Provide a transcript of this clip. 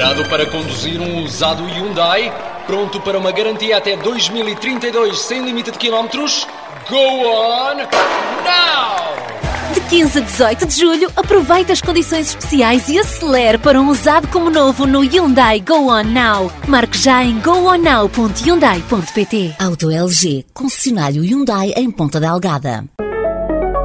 Preparado para conduzir um usado Hyundai? Pronto para uma garantia até 2032 sem limite de quilómetros? Go on now! De 15 a 18 de julho, aproveite as condições especiais e acelere para um usado como novo no Hyundai Go On Now. Marque já em gooonnow.hyundai.pt. Auto LG, concessionário Hyundai em Ponta Delgada.